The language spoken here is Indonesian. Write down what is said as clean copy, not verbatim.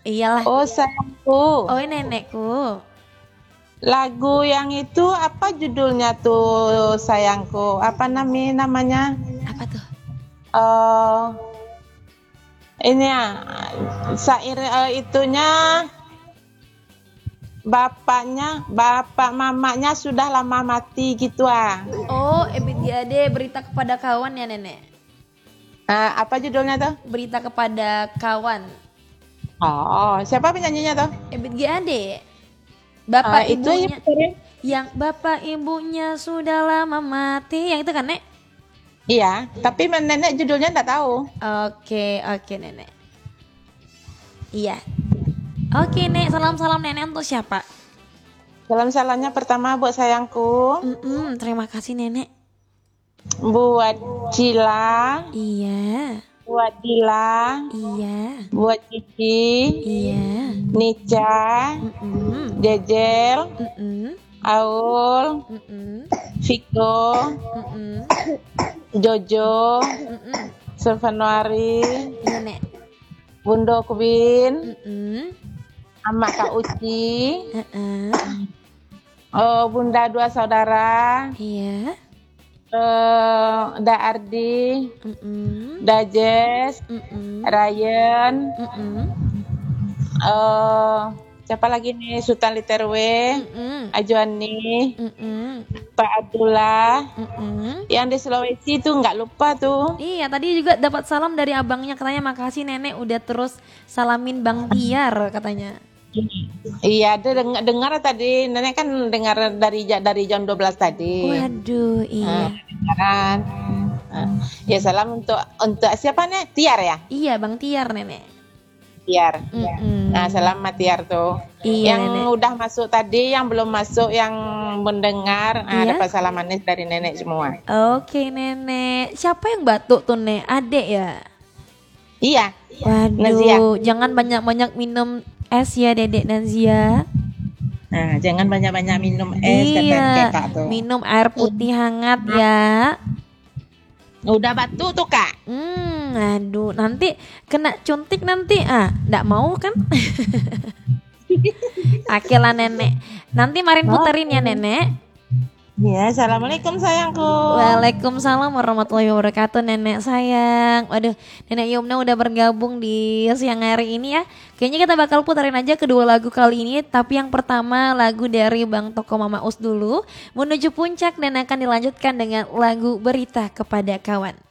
Iyalah. Oh sayangku. Oh, nenekku. Lagu yang itu apa judulnya tuh sayangku? Apa namanya? Apa tuh? eh ini ya, itunya bapak mamanya sudah lama mati gitu ah. Oh, Ebit G.Ade, berita kepada kawan ya nenek. Apa judulnya tuh? Berita kepada kawan. Oh, siapa penyanyinya tuh? Ebit G.Ade. Bapak Itu ibunya. ya, Yang bapak ibunya sudah lama mati. Yang itu kan, Nek? iya, tapi nenek judulnya enggak tahu. Oke, nenek. Iya. Oke, Nek. Salam-salam nenek untuk siapa? Salam-salamnya pertama buat sayangku, Terima kasih, nenek. buat Cila, Iya. buat Dila, Iya. buat Cici, Iya. Nica, Mm-mm. Jejel, Mm-mm. Aul, Mm-mm. Viko, Mm-mm. Jojo, Mm-mm. Silvanuari, Iya, Nek. Bundo Kubin, Mm-mm. sama Kak Uci, Uh-uh. Bunda dua saudara, Iya. Da Ardi, Mm-mm. Da Jess, Mm-mm. Ryan, Mm-mm. siapa lagi nih, Sultan Literwe, Mm-mm. Ajuani, Mm-mm. Pak Abdullah, Mm-mm. yang di Sulawesi tuh nggak lupa tuh. Iya, tadi juga dapat salam dari abangnya, katanya makasih nenek udah terus salamin Bang Tiar katanya. Iya, dia dengar tadi, nenek kan dengar dari jam 12 tadi. Waduh, iya. Kan. Ya salam untuk siapa nih? Tiar ya? Iya, Bang Tiar nenek. Tiar. Mm-mm. Nah, salam sama Tiar tuh. Iya, Yang nenek. udah masuk tadi, yang belum masuk, yang mendengar, Iya. dapat salam manis dari nenek semua. Oke, nenek. Siapa yang batuk tuh, Nek? Adek ya? Iya. Waduh, Nazia. jangan banyak-banyak minum es ya, Dedek Nazia. Nah, jangan banyak-banyak minum es, kata Kak tuh. Minum air putih hangat ya. Udah batuk tuh, Kak. Aduh, nanti kena cuntik nanti. Nggak mau kan? Oke lah, nenek. Nanti Marin puterin ya, nenek. Ya, assalamualaikum sayangku. Waalaikumsalam warahmatullahi wabarakatuh, nenek sayang. Waduh, nenek Yumna udah bergabung di siang hari ini ya. Kayaknya kita bakal puterin aja kedua lagu kali ini. Tapi yang pertama lagu dari Bang Toko Mama Us dulu, menuju puncak, dan akan dilanjutkan dengan lagu Berita Kepada Kawan.